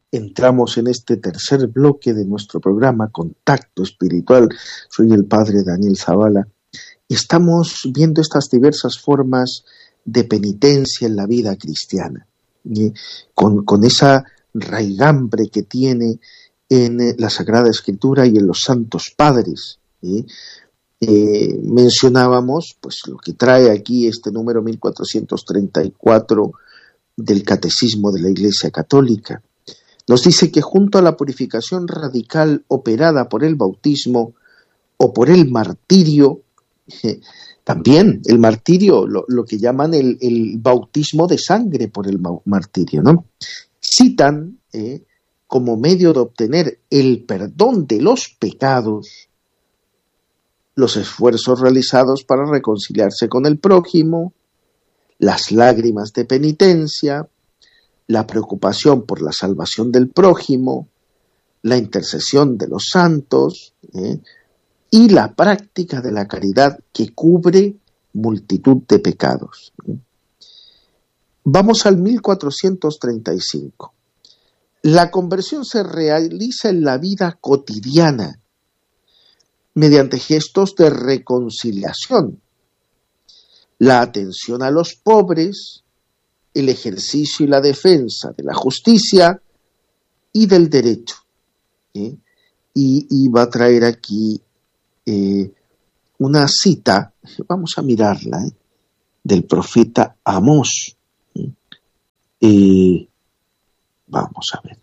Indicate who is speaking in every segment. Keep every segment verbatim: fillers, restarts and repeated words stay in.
Speaker 1: entramos en este tercer bloque de nuestro programa Contacto Espiritual. Soy el padre Daniel Zavala. Estamos viendo estas diversas formas de penitencia en la vida cristiana, ¿sí? con, con esa raigambre que tiene en la Sagrada Escritura y en los Santos Padres, ¿sí? Eh, mencionábamos pues lo que trae aquí este número mil cuatrocientos treinta y cuatro del Catecismo de la Iglesia Católica. Nos dice que junto a la purificación radical operada por el bautismo o por el martirio, eh, también el martirio, lo, lo que llaman el, el bautismo de sangre por el martirio, ¿no? Citan eh, como medio de obtener el perdón de los pecados los esfuerzos realizados para reconciliarse con el prójimo, las lágrimas de penitencia, la preocupación por la salvación del prójimo, la intercesión de los santos, ¿eh? y la práctica de la caridad que cubre multitud de pecados. Vamos al mil cuatrocientos treinta y cinco. La conversión se realiza en la vida cotidiana mediante gestos de reconciliación, la atención a los pobres, el ejercicio y la defensa de la justicia y del derecho. ¿eh? Y, y va a traer aquí eh, una cita, vamos a mirarla, ¿eh? del profeta Amós. ¿eh? Eh, vamos a ver.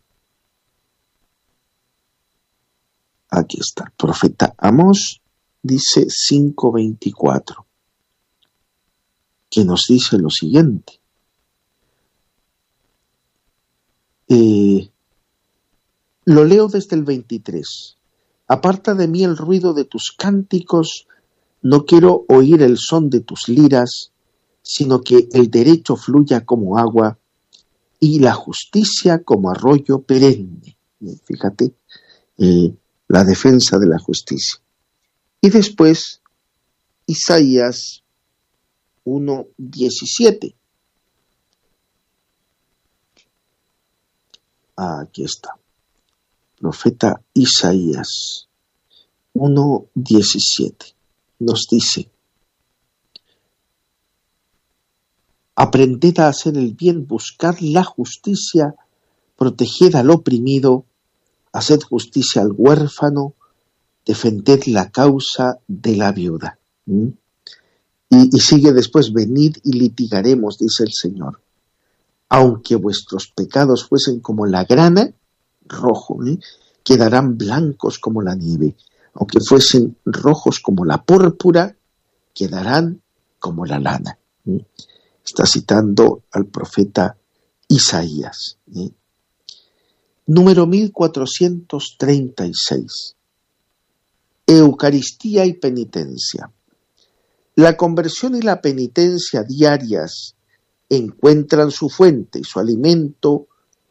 Speaker 1: Aquí está, el profeta Amós dice cinco veinticuatro, que nos dice lo siguiente. Eh, lo leo desde el veintitrés. Aparta de mí el ruido de tus cánticos, no quiero oír el son de tus liras, sino que el derecho fluya como agua y la justicia como arroyo perenne. Fíjate, eh, la defensa de la justicia. Y después, Isaías uno diecisiete. Aquí está. Profeta Isaías uno diecisiete. Nos dice: aprended a hacer el bien, buscad la justicia, proteged al oprimido, haced justicia al huérfano, defended la causa de la viuda. ¿Mm? Y, y sigue después: venid y litigaremos, dice el Señor. Aunque vuestros pecados fuesen como la grana, rojo, ¿eh? quedarán blancos como la nieve. Aunque fuesen rojos como la púrpura, quedarán como la lana. ¿eh? Está citando al profeta Isaías. ¿eh? Número mil cuatrocientos treinta y seis. Eucaristía y penitencia. La conversión y la penitencia diarias encuentran su fuente y su alimento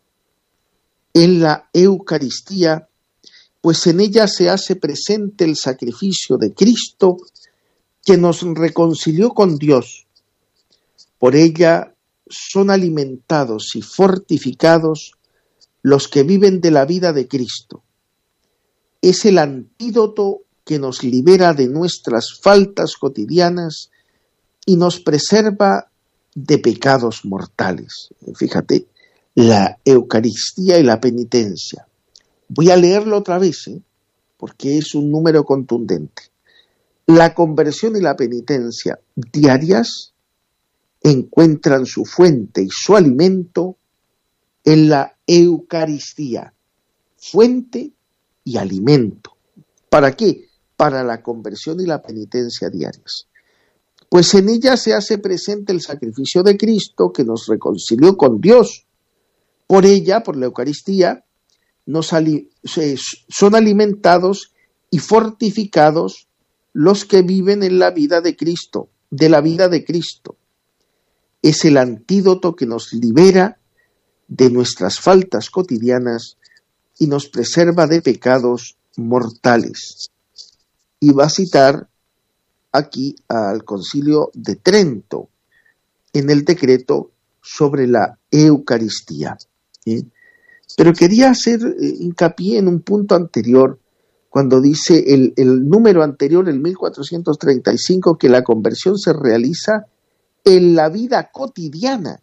Speaker 1: en la Eucaristía, pues en ella se hace presente el sacrificio de Cristo que nos reconcilió con Dios. Por ella son alimentados y fortificados los que viven de la vida de Cristo. Es el antídoto que nos libera de nuestras faltas cotidianas y nos preserva de pecados mortales. Fíjate, la Eucaristía y la penitencia. Voy a leerlo otra vez, ¿eh? porque es un número contundente. La conversión y la penitencia diarias encuentran su fuente y su alimento en la Eucaristía. Fuente y alimento. ¿Para qué? Para la conversión y la penitencia diarias. Pues en ella se hace presente el sacrificio de Cristo que nos reconcilió con Dios. Por ella, por la Eucaristía, nos ali- son alimentados y fortificados los que viven en la vida de Cristo, de la vida de Cristo. Es el antídoto que nos libera de nuestras faltas cotidianas y nos preserva de pecados mortales. Y va a citar aquí al Concilio de Trento en el decreto sobre la Eucaristía. ¿sí? Pero quería hacer eh, hincapié en un punto anterior, cuando dice el, el número anterior, el mil cuatrocientos treinta y cinco, que la conversión se realiza en la vida cotidiana.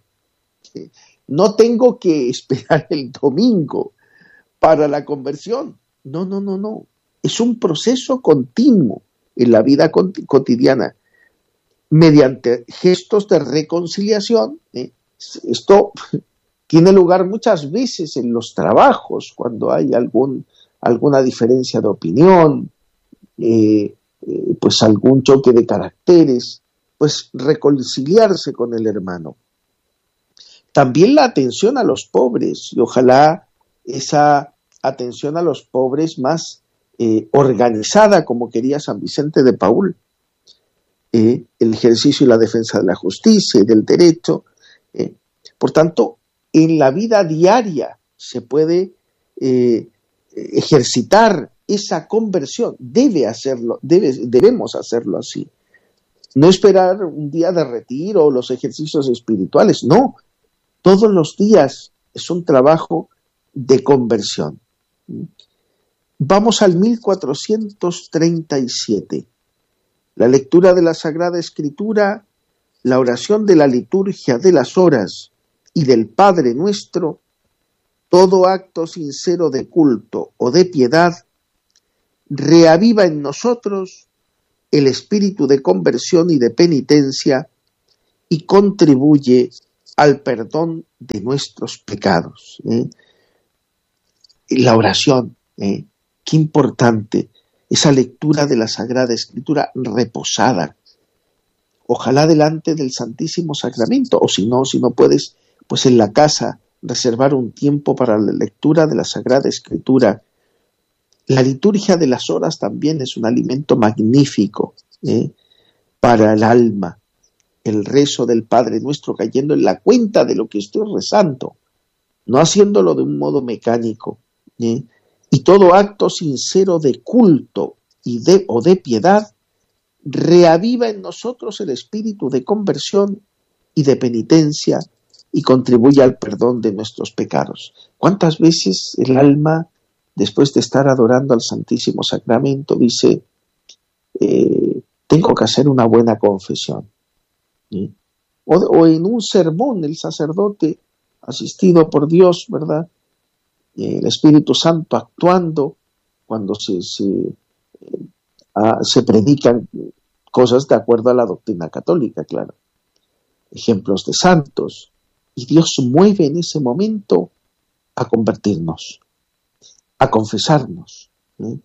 Speaker 1: No tengo que esperar el domingo para la conversión. No, no, no, no. Es un proceso continuo en la vida cotidiana, mediante gestos de reconciliación. ¿eh? Esto tiene lugar muchas veces en los trabajos, cuando hay algún, alguna diferencia de opinión, eh, eh, pues algún choque de caracteres, pues reconciliarse con el hermano. También la atención a los pobres, y ojalá esa atención a los pobres más eh, organizada, como quería San Vicente de Paúl, eh, el ejercicio y la defensa de la justicia y del derecho. Eh. Por tanto, en la vida diaria se puede eh, ejercitar esa conversión, debe hacerlo, debe, debemos hacerlo así. No esperar un día de retiro o los ejercicios espirituales, no. Todos los días es un trabajo de conversión. Vamos al mil cuatrocientos treinta y siete. La lectura de la Sagrada Escritura, la oración de la liturgia de las horas y del Padre Nuestro, todo acto sincero de culto o de piedad, reaviva en nosotros el espíritu de conversión y de penitencia y contribuye al perdón de nuestros pecados. ¿eh? La oración, ¿eh? Qué importante, esa lectura de la Sagrada Escritura reposada, ojalá delante del Santísimo Sacramento, o si no, si no puedes, pues en la casa reservar un tiempo para la lectura de la Sagrada Escritura. La liturgia de las horas también es un alimento magnífico ¿eh? para el alma. El rezo del Padre Nuestro cayendo en la cuenta de lo que estoy rezando, no haciéndolo de un modo mecánico. ¿eh? Y todo acto sincero de culto y de, o de piedad reaviva en nosotros el espíritu de conversión y de penitencia y contribuye al perdón de nuestros pecados. ¿Cuántas veces el alma, después de estar adorando al Santísimo Sacramento, dice, eh, tengo que hacer una buena confesión? ¿Sí? O, o en un sermón, el sacerdote, asistido por Dios, ¿verdad? El Espíritu Santo actuando cuando se, se, eh, ah, se predican cosas de acuerdo a la doctrina católica, claro. Ejemplos de santos. Y Dios mueve en ese momento a convertirnos, a confesarnos. ¿eh?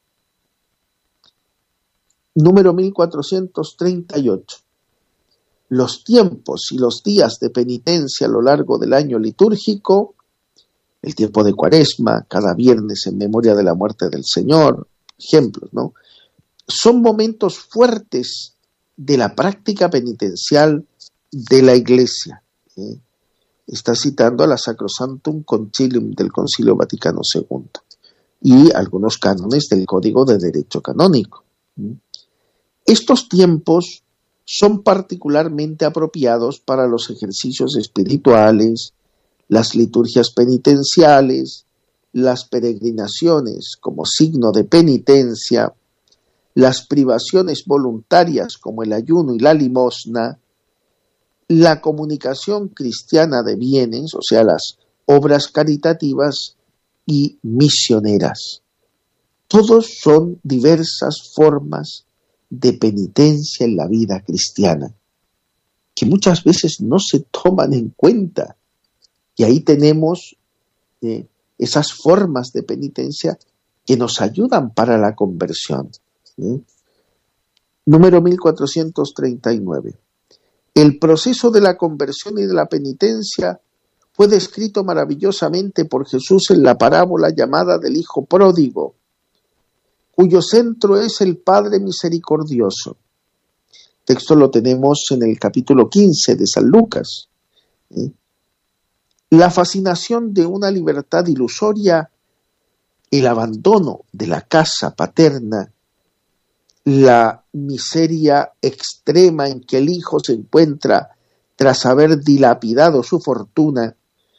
Speaker 1: Número mil cuatrocientos treinta y ocho. Los tiempos y los días de penitencia a lo largo del año litúrgico, el tiempo de Cuaresma, cada viernes en memoria de la muerte del Señor, ejemplos, ¿no? Son momentos fuertes de la práctica penitencial de la Iglesia. ¿eh? Está citando a la Sacrosanctum Concilium del Concilio Vaticano segundo y algunos cánones del Código de Derecho Canónico. ¿eh? Estos tiempos son particularmente apropiados para los ejercicios espirituales, las liturgias penitenciales, las peregrinaciones como signo de penitencia, las privaciones voluntarias como el ayuno y la limosna, la comunicación cristiana de bienes, o sea, las obras caritativas y misioneras. Todos son diversas formas de penitencia en la vida cristiana, que muchas veces no se toman en cuenta. Y ahí tenemos eh, esas formas de penitencia que nos ayudan para la conversión. ¿eh? Número mil cuatrocientos treinta y nueve. El proceso de la conversión y de la penitencia fue descrito maravillosamente por Jesús en la parábola llamada del Hijo Pródigo, cuyo centro es el Padre Misericordioso. Texto lo tenemos en el capítulo quince de San Lucas. ¿eh? La fascinación de una libertad ilusoria, el abandono de la casa paterna, la miseria extrema en que el hijo se encuentra tras haber dilapidado su fortuna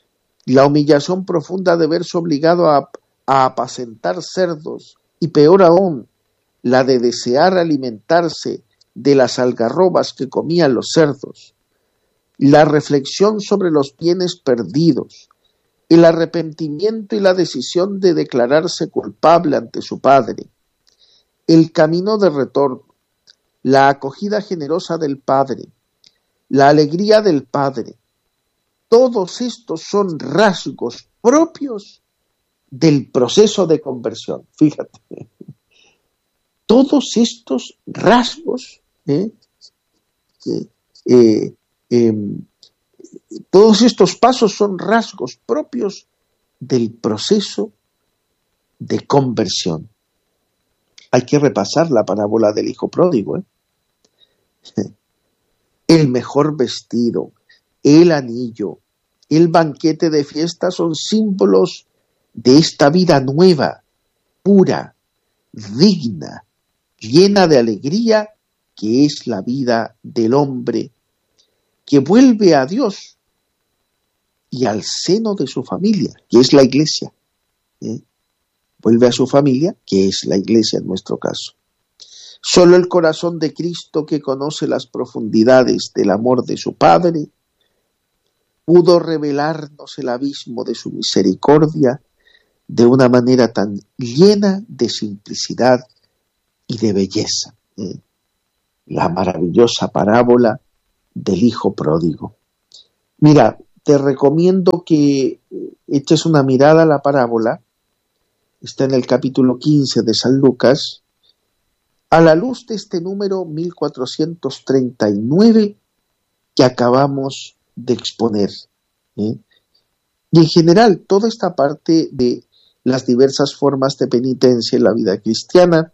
Speaker 1: la humillación profunda de verse obligado a, a apacentar cerdos, y peor aún, la de desear alimentarse de las algarrobas que comían los cerdos, la reflexión sobre los bienes perdidos, el arrepentimiento y la decisión de declararse culpable ante su padre, el camino de retorno, la acogida generosa del padre, la alegría del padre. Todos estos son rasgos propios del proceso de conversión. Fíjate, todos estos rasgos, ¿eh? Eh, eh, eh, todos estos pasos son rasgos propios del proceso de conversión. Hay que repasar la parábola del hijo pródigo, ¿eh? El mejor vestido, el anillo, el banquete de fiesta son símbolos de esta vida nueva, pura, digna, llena de alegría, que es la vida del hombre que vuelve a Dios y al seno de su familia, que es la iglesia. ¿eh? Vuelve a su familia, que es la iglesia en nuestro caso. Solo el corazón de Cristo, que conoce las profundidades del amor de su Padre, pudo revelarnos el abismo de su misericordia de una manera tan llena de simplicidad y de belleza. ¿eh? La maravillosa parábola del hijo pródigo. Mira, te recomiendo que eches una mirada a la parábola. Está en el capítulo quince de San Lucas, a la luz de este número mil cuatrocientos treinta y nueve que acabamos de exponer. ¿eh? Y en general, toda esta parte de las diversas formas de penitencia en la vida cristiana,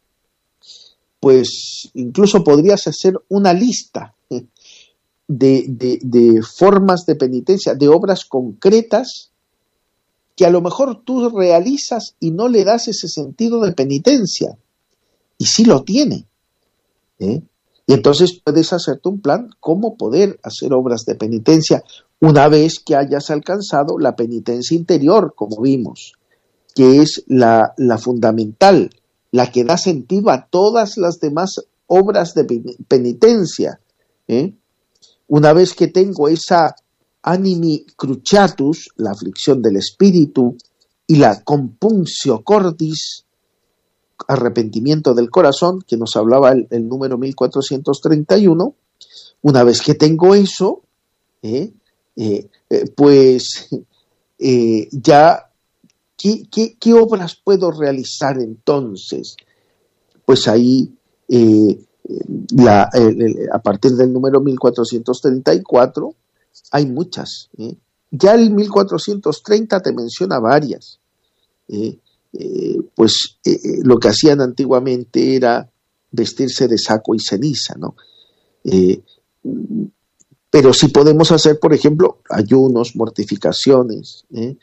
Speaker 1: pues incluso podrías hacer una lista ¿eh? de, de, de formas de penitencia, de obras concretas que a lo mejor tú realizas y no le das ese sentido de penitencia. Y sí lo tiene. ¿eh? Y entonces puedes hacerte un plan cómo poder hacer obras de penitencia una vez que hayas alcanzado la penitencia interior, como vimos, que es la, la fundamental, la que da sentido a todas las demás obras de penitencia. ¿eh? Una vez que tengo esa animi cruciatus, la aflicción del espíritu, y la compunctio cordis, arrepentimiento del corazón, que nos hablaba el, el número mil cuatrocientos treinta y uno, una vez que tengo eso, eh, eh, eh, pues eh, ya, ¿qué, qué, ¿qué obras puedo realizar entonces? Pues ahí, eh, la, el, el, a partir del número mil cuatrocientos treinta y cuatro, hay muchas. ¿eh? Ya el mil cuatrocientos treinta te menciona varias. ¿eh? Eh, pues eh, lo que hacían antiguamente era vestirse de saco y ceniza, ¿no? Eh, pero sí podemos hacer, por ejemplo, ayunos, mortificaciones, ¿eh?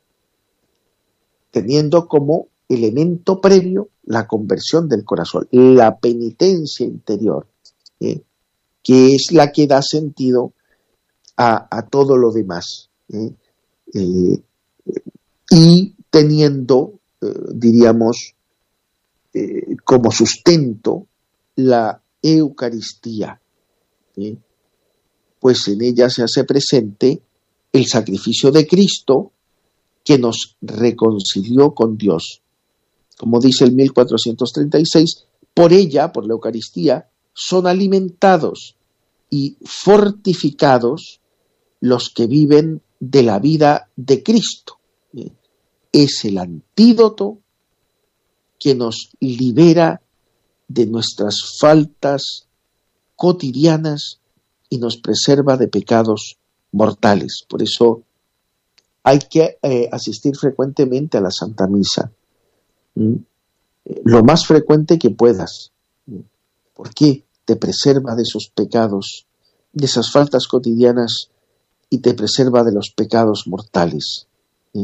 Speaker 1: teniendo como elemento previo la conversión del corazón, la penitencia interior, ¿eh? que es la que da sentido a, a todo lo demás. ¿eh? Eh, y teniendo Eh, diríamos, eh, como sustento la Eucaristía, ¿eh? pues en ella se hace presente el sacrificio de Cristo que nos reconcilió con Dios. Como dice el mil cuatrocientos treinta y seis, por ella, por la Eucaristía, son alimentados y fortificados los que viven de la vida de Cristo. ¿eh? Es el antídoto que nos libera de nuestras faltas cotidianas y nos preserva de pecados mortales. Por eso hay que eh, asistir frecuentemente a la Santa Misa. ¿Mm? Lo más frecuente que puedas. ¿Mm? ¿Por qué? Te preserva de esos pecados, de esas faltas cotidianas y te preserva de los pecados mortales. ¿Mm?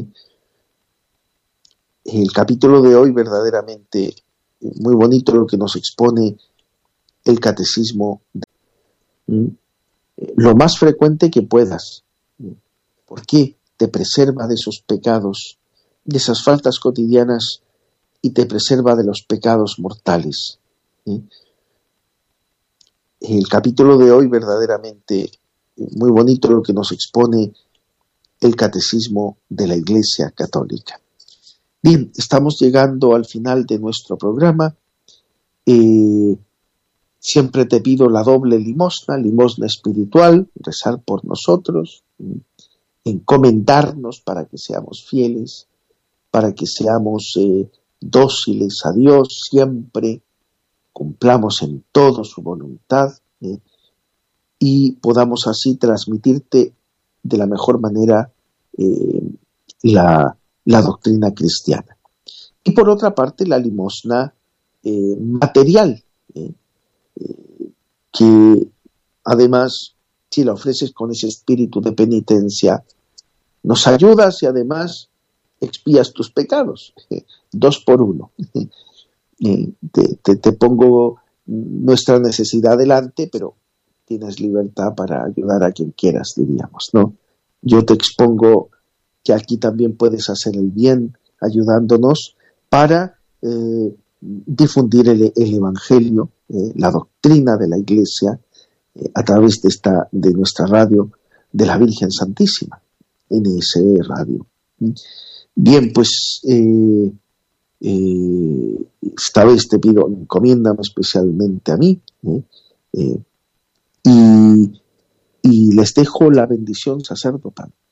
Speaker 1: El capítulo de hoy verdaderamente muy bonito lo que nos expone el catecismo. ¿Mm? Lo más frecuente que puedas. ¿Mm? ¿Por qué? te preserva de esos pecados, de esas faltas cotidianas, y te preserva de los pecados mortales. ¿eh? El capítulo de hoy verdaderamente muy bonito, lo que nos expone el Catecismo de la Iglesia Católica. Bien, estamos llegando al final de nuestro programa. Eh, siempre te pido la doble limosna, limosna espiritual, rezar por nosotros, encomendarnos para que seamos fieles, para que seamos eh, dóciles a Dios, siempre cumplamos en todo su voluntad eh, y podamos así transmitirte de la mejor manera eh, la, la doctrina cristiana. Y por otra parte, la limosna eh, material, eh, eh, que además, si la ofreces con ese espíritu de penitencia, nos ayudas y además expías tus pecados. Eh, dos por uno. Eh, te, te, te pongo nuestra necesidad delante, pero tienes libertad para ayudar a quien quieras, diríamos, ¿no? Yo te expongo que aquí también puedes hacer el bien ayudándonos para eh, difundir el, el Evangelio, eh, la doctrina de la Iglesia, eh, a través de, esta, de nuestra radio de la Virgen Santísima, N S E Radio. Bien, pues eh, eh, esta vez te pido, encomiéndame especialmente a mí, eh, eh, y, y les dejo la bendición sacerdotal.